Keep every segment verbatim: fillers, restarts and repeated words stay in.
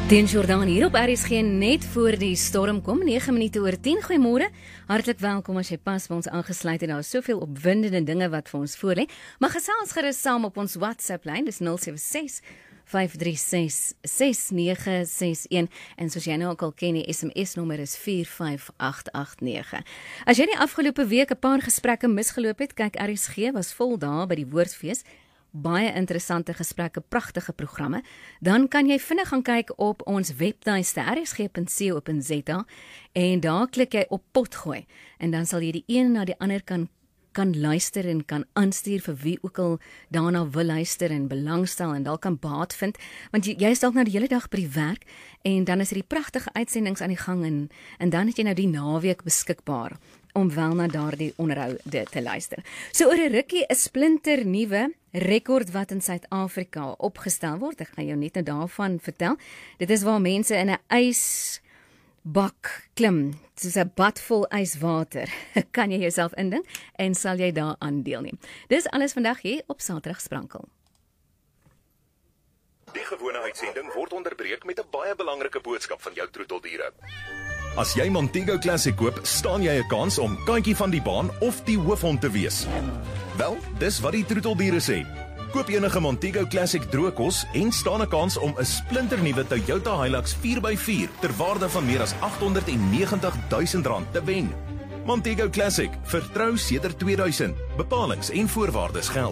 Teen Jordan hier op R S G net voor die storm kom, nege minute oor tien. Goeiemôre, hartlik welkom as jy pas by ons aangesluit en daar is soveel opwindende dinge wat vir ons voorlê. Maar gesels gerus saam op ons WhatsApp-lyn, dis nul sewe ses vyf drie ses ses nege ses een en soos jy nou ook al ken, die S M S-nommer is vier vyf agt agt nege. As jy die afgelope week 'n paar gesprekke misgeloop het, kyk R S G was vol daar by die Woordfees. Baie interessante gesprekke, pragtige programme, dan kan jy vinnig gaan kyk op ons webtuiste r s g punt co punt z a en daar klik jy op potgooi en dan sal jy die een na die ander kan kan luister en kan aanstuur vir wie ook al daarna wil luister en belangstel en dalk kan baat vind, want jy, jy is dalk nou die hele dag by die werk en dan is er die pragtige uitsendings aan die gang en, en dan het jy nou die naweek beskikbaar om wel na daardie onderhoude te luister. So oor 'n rukkie 'n splinter nuwe rekord wat in Suid-Afrika opgestel word. Ek gaan jou net nou daarvan vertel. Dit is waar mense in 'n ysbak klim, soos 'n bad vol yswater. Kan jy jouself indink en sal jy daaraan deelneem. Dis alles vandag hier op Saterdag Sprankel. Die gewone uitsending word onderbreek met 'n baie belangrike boodskap van jou troeteldiere. As jy Montego Classic koop, staan jy 'n kans om kantjie van die baan of die hoofhond te wees. Wel, dis wat die troeteldiere sê. Koop enige Montego Classic droogkos en staan 'n kans om 'n splinternuwe Toyota Hilux vier by vier ter waarde van meer as agt honderd negentig duisend rand te wen. Montego Classic, vertrou sedert twee duisend. Bepalings en voorwaardes geld.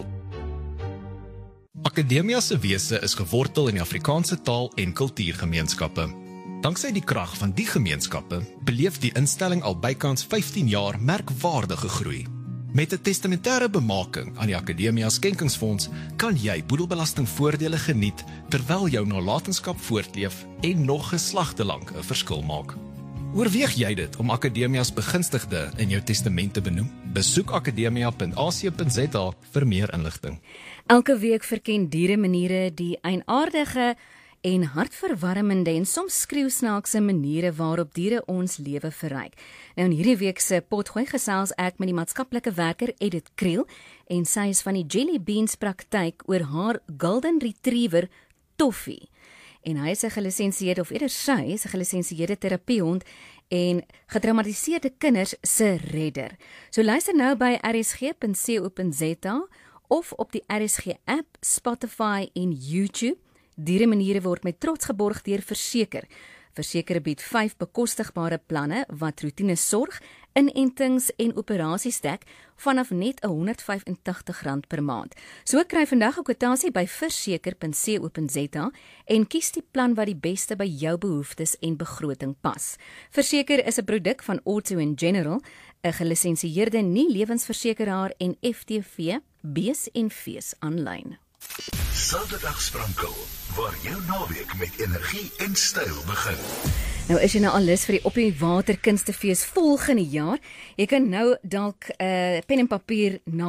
Akademia se wese is gewortel in die Afrikaanse taal en kultuurgemeenskappe. Danksy die krag van die gemeenskappe, beleef die instelling al bykans vyftien jaar merkwaardige groei. Met 'n testamentêre bemaking aan die Akademia Skenkingsfonds kan jy boedelbelastingvoordele geniet terwyl jou nalatenskap voortleef en nog geslagte lank 'n verskil maak. Oorweeg jy dit om Akademias begunstigde in jou testament te benoem? Besoek akademia punt a c punt z a vir meer inligting. Elke week verken dieremaniere die eienaardige en hartverwarmende en soms skreeusnaakse maniere waarop diere ons lewe verryk. Nou in hierdie week se potgooi gesels ek met die maatskaplike werker Edith Kriel en sy is van die Jelly Beans praktyk oor haar Golden Retriever Toffee. En hy is 'n gelisensieerde of eerder sy is 'n gelisensieerde terapiehond en getraumatiseerde kinders se redder. So luister nou by r s g punt co punt z a of op die R S G app, Spotify en YouTube. Dieremaniere word met trots geborg deur Verseker. Verseker bied vyf bekostigbare planne wat roetine sorg, inentings en operasies dek vanaf net honderd vyf en tagtig rand per maand. So kry vandag 'n kwotasie by verseker punt co punt z a en kies die plan wat die beste by jou behoeftes en begroting pas. Verseker is 'n produk van Auto and General, 'n gelisensieerde nie-lewensversekeraar en F T V, bees en vees aanlyn. Saterdag Sprankel, waar jou naweek met energie en styl begin. Nou is jy nou al lus vir die op die water kunstefees volgende jaar. Jy kan nou dalk 'n uh, pen en papier na